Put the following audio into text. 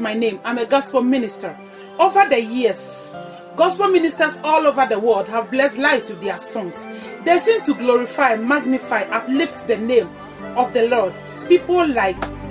my name. I'm a gospel minister. Over the years, gospel ministers all over the world have blessed lives with their songs. They sing to glorify, magnify, uplift the name of the Lord. People like